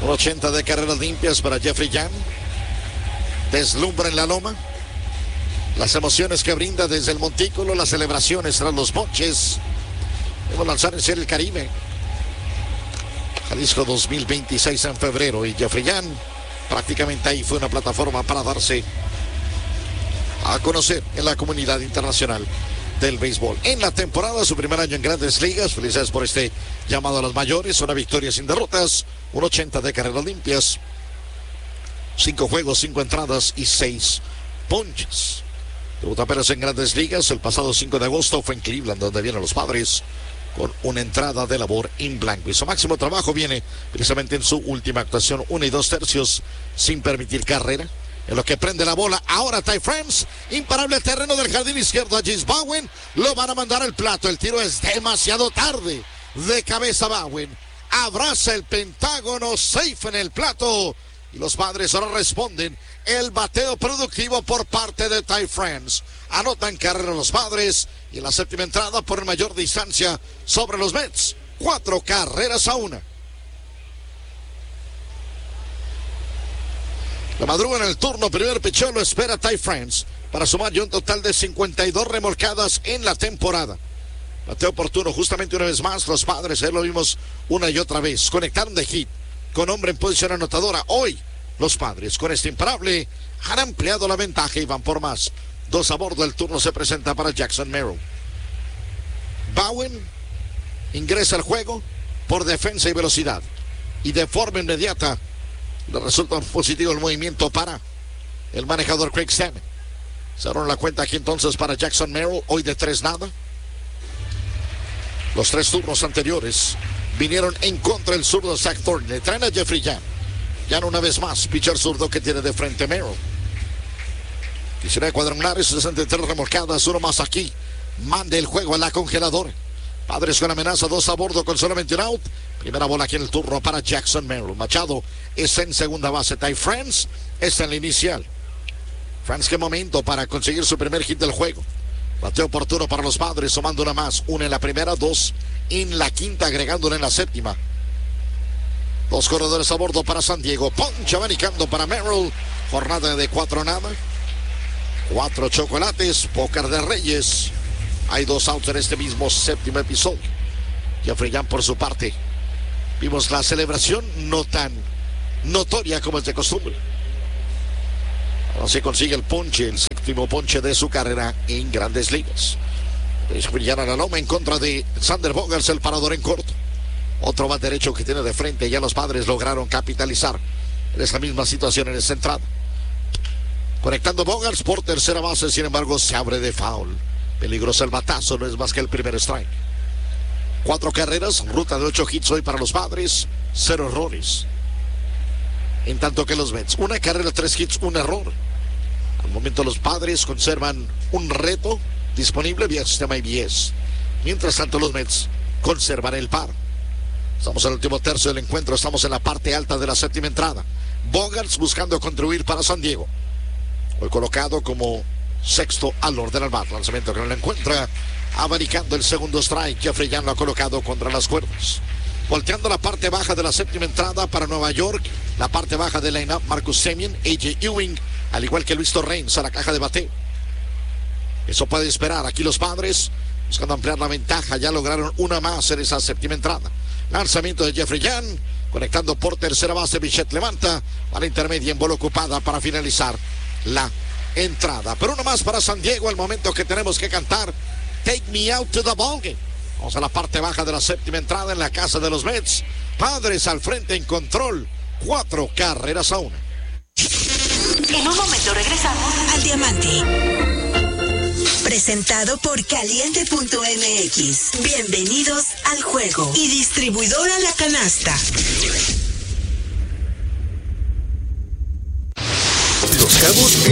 80 de carreras limpias para Jeffrey Young. Deslumbra en la loma. Las emociones que brinda desde el montículo, las celebraciones tras los ponches. Debemos lanzar en serie el Caribe. Jalisco 2026 en febrero. Y Jeffrey Young prácticamente ahí fue una plataforma para darse a conocer en la comunidad internacional del béisbol. En la temporada, su primer año en Grandes Ligas. Felicidades por este llamado a las mayores. Una victoria sin derrotas. 1.80 de carreras limpias. 5 juegos, 5 entradas y 6 ponches. Debuta apenas en Grandes Ligas. El pasado 5 de agosto fue en Cleveland, donde vienen los Padres con una entrada de labor en blanco. Y su máximo trabajo viene precisamente en su última actuación. 1 2/3 sin permitir carrera. En lo que prende la bola, ahora Ty France, imparable terreno del jardín izquierdo a James Bowen, lo van a mandar al plato, el tiro es demasiado tarde, de cabeza Bowen, abraza el pentágono, safe en el plato, y los Padres ahora responden, el bateo productivo por parte de Ty France, anotan carrera los Padres, y en la séptima entrada por mayor distancia sobre los Mets, 4 carreras a 1. La madruga en el turno, primer picheo lo espera Ty France para sumar ya un total de 52 remolcadas en la temporada. Bateo oportuno justamente una vez más, los Padres, lo vimos una y otra vez, conectaron de hit con hombre en posición anotadora. Hoy los Padres con este imparable han ampliado la ventaja y van por más. 2 a bordo, el turno se presenta para Jackson Merrill. Bowen ingresa al juego por defensa y velocidad y de forma inmediata le resulta positivo el movimiento para el manejador Craig Stammen. Cerraron la cuenta aquí entonces para Jackson Merrill, hoy de 3-0. Los 3 turnos anteriores vinieron en contra del zurdo Zach Thornton. Le traen a Jeffrey Young. Ya una vez más, pitcher zurdo que tiene de frente Merrill. 19 cuadrangulares, 63 remolcadas, uno más aquí. Mande el juego a la congeladora. Padres con amenaza, 2 a bordo con solamente un out. Primera bola aquí en el turno para Jackson Merrill. Machado está en segunda base. Ty France está en la inicial. France, qué momento para conseguir su primer hit del juego. Bateo oportuno para los Padres, sumando una más. 1 en la primera, 2 en la quinta, agregándola en la séptima. 2 corredores a bordo para San Diego. Ponche abanicando para Merrill. Jornada de 4 nada. 4 chocolates. Póker de Reyes. Hay 2 outs en este mismo séptimo episodio. Jeffrey Young por su parte. Vimos la celebración no tan notoria como es de costumbre. Ahora se consigue el ponche, el séptimo ponche de su carrera en Grandes Ligas. Es brillar a la loma en contra de Xander Bogaerts, el parador en corto. Otro bat derecho que tiene de frente. Ya los Padres lograron capitalizar en esta misma situación en esta entrada. Conectando Bogaerts por tercera base, sin embargo se abre de foul. Peligroso el batazo, no es más que el primer strike. 4 carreras, ruta de 8 hits hoy para los Padres, 0 errores. En tanto que los Mets, 1 carrera, 3 hits, 1 error. Al momento los Padres conservan un reto disponible vía sistema IBS. Mientras tanto los Mets conservan el par. Estamos en el último tercio del encuentro, estamos en la parte alta de la séptima entrada. Bogaerts buscando contribuir para San Diego. Hoy colocado como sexto al orden al bat. Lanzamiento que no lo encuentra. Abanicando el segundo strike. Jeffrey Young lo ha colocado contra las cuerdas. Volteando la parte baja de la séptima entrada para Nueva York. La parte baja del line-up. Marcus Semien, A.J. Ewing, al igual que Luis Torrens a la caja de bateo. Eso puede esperar. Aquí los Padres buscando ampliar la ventaja. Ya lograron una más en esa séptima entrada. Lanzamiento de Jeffrey Young. Conectando por tercera base. Bichette levanta a la intermedia en bola ocupada para finalizar la entrada. Pero uno más para San Diego. El momento que tenemos que cantar Take Me Out to the Ballgame. Vamos a la parte baja de la séptima entrada en la casa de los Mets. Padres al frente en control. 4 carreras a 1. En un momento regresamos al Diamante. Presentado por Caliente.mx. Bienvenidos al juego. Y distribuidora La Canasta. Los Cabos